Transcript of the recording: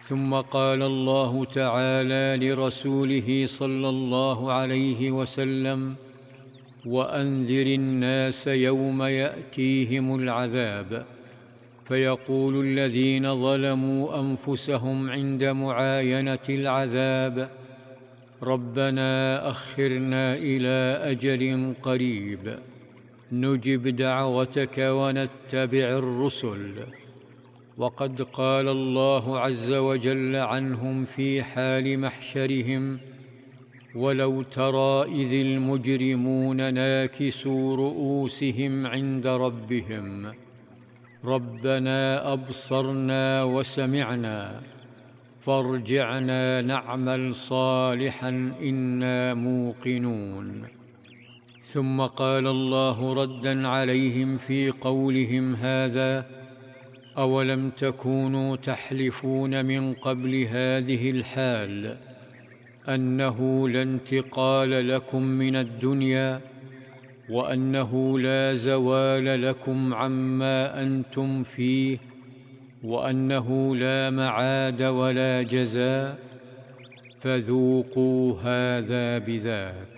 ثم قال الله تعالى لرسوله صلى الله عليه وسلم: وأنذر الناس يوم يأتيهم العذاب فيقول الذين ظلموا أنفسهم عند معاينة العذاب: ربنا أخرنا إلى أجل قريب نجب دعوتك ونتبع الرسل. وقد قال الله عز وجل عنهم في حال محشرهم: ولو ترى إذ المجرمون ناكسوا رؤوسهم عند ربهم ربنا أبصرنا وسمعنا فارجعنا نعمل صالحا إنا موقنون. ثم قال الله ردا عليهم في قولهم هذا: أولم تكونوا تحلفون من قبل هذه الحال أنه لا انتقال لكم من الدنيا وأنه لا زوال لكم عما أنتم فيه وأنه لا معاد ولا جزاء، فذوقوا هذا بذاك.